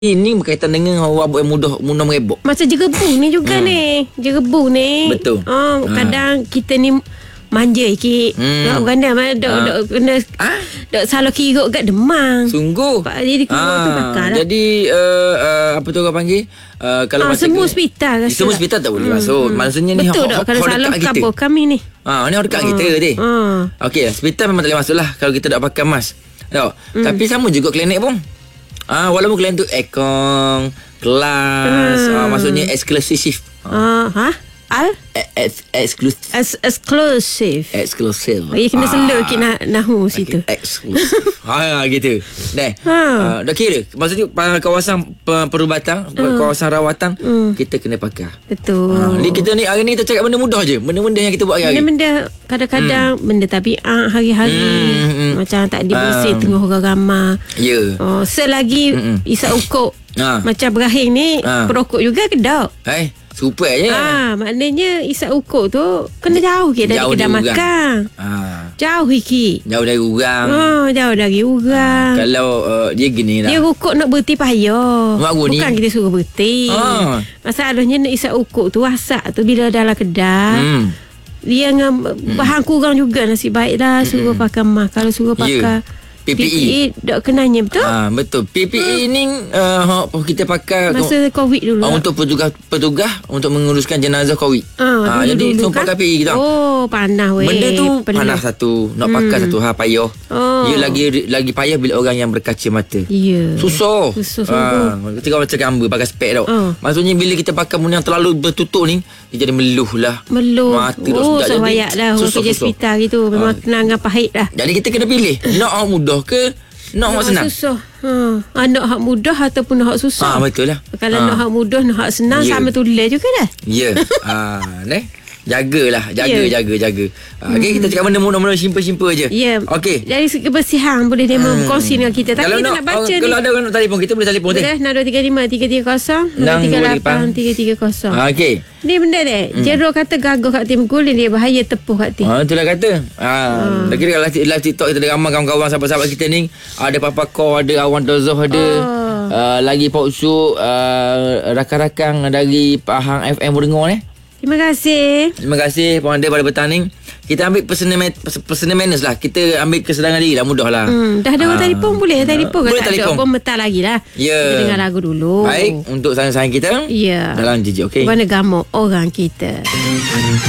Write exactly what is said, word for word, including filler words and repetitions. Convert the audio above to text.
Ini berkaitan dengan orang buat mudah mudah merebok. Macam jerebu ni juga hmm. ni. Jerebu ni. Betul. Oh, kadang ha. kita ni manja sikit. Hmm. Dok ganda mana dok ha. dok kena ha? Dok salah kiruk kat demam. Sungguh. Pak jadi kiruk ha. tu bakar lah. Jadi uh, uh, apa tu orang panggil? Uh, kalau ha, semua hospital rasa. Semua hospital tak boleh hmm. masuk. Maksudnya ni betul tak kalau salah kabur kami ni. Ha, ni orang dekat ha. kita tadi. Ha. Okey, hospital memang tak boleh masuk lah kalau kita tak pakai mask. Tengok. Hmm. Tapi sama juga klinik pun. Ah, walaupun kalian tu ekong, kelas, hmm. ah, maksudnya eksklusif. Ah, ha? Al? Eksklusif. Eksklusif. Eksklusif. Ya kena selur sikit nak nahu situ. Eksklusif. Ha gitu. Dah. Ha. Uh, dah kira. Maksudnya kawasan perubatan, hmm. kawasan rawatan hmm. kita kena pakai. Betul. Ha, ni kita ni hari ni kita cakap benda mudah je. Benda-benda yang kita buat hari-hari. Benda-benda kadang-kadang hmm. benda tabiat hari-hari. Hmm, hmm. Macam tak dibersih uh. tengah orang ramai. Ya. Yeah. Oh, selagi hmm. isap ukuk. Ha. Macam berakhir ni ha. perokok juga kedok. Eh, super je. Ah, maknanya isap ukuk tu kena jauh ke dari kedai makan. Ha. Jauh sikit. Jauh dari orang. Oh, jauh dari orang. Ha. Kalau uh, dia gini lah. Dia ukuk nak berhenti payah. Bukan ni. Kita suruh berhenti. Ha. Masalahnya nak isap ukuk tu asap tu bila dalam kedai. Hmm. Dia dengan hmm. bahan kurang juga nasib baik dah suruh hmm. pakai mask. Kalau suruh pakai yeah. P P E. P P E dok kenanya betul? Ah betul. P P E hmm. ni uh, kita pakai masa Covid dulu. Uh, untuk petugas-petugas untuk menguruskan jenazah Covid. Ah, ah jadi sumpah kan? P P E kita. Oh, panas weh. Benda tu Perlu. panas satu, nak hmm. pakai satu hal payah. Oh. Dia lagi lagi payah bila orang yang berkacamata. Ya. Yeah. Susah. Susah ah, ketika macam gambar pakai spek tau. Oh. Maksudnya bila kita pakai benda yang terlalu bertutup ni, dia jadi meluh lah. Meluh. Mati oh, so banyak dah orang kerja hospital gitu. Memang ah. kenangan pahit dah. Jadi kita kena pilih. Nak orang mudah ke nak hak senang? Susah. Ha, nak hak mudah ataupun nak hak susah. Ha, betul lah. Kalau ha. nak hak mudah, nak hak senang yeah. sama tulis juga dah. Ya. Yeah. Ha, ni. Jagalah, jaga, yeah. jaga, jaga. Ha, okey, hmm. kita cakap benda mudah-mudah simple-simple je. Ya. Yeah. Okey. Dari segi kebersihan boleh dia hmm. berkongsi dengan kita. Tapi kalau kita nak, nak baca uh, ni. Kalau ada orang nak telefon, kita boleh telefon boleh. enam dua tiga lima tiga tiga kosong enam tiga lapan tiga tiga kosong. Ha, okey. Ni benda ni. Hmm. Jero kata gagah kat tim guling dia bahaya tepuh kat tim. Ha, itulah kata. Ha, hmm. dah kira live, live TikTok kita ada ramai kawan-kawan sahabat-sahabat kita ni. Ada Papa Ko, ada Awan Dozoh, ada oh. uh, lagi Pak Usuk, uh, rakan-rakan dari Pahang F M Berengor ni. Terima kasih. Terima kasih Puan Anda pada petang ni. Kita ambil personal, personal manners lah. Kita ambil kesedaran diri lah. Mudah lah. Hmm, dah ada orang telefon boleh telefon. Boleh kan telefon. Tak ada metal lagi lah. Ya. Yeah. Kita dengar lagu dulu. Baik. Untuk sayang-sayang kita. Ya. Yeah. Dalam J J, okey. Warna gamuk orang kita.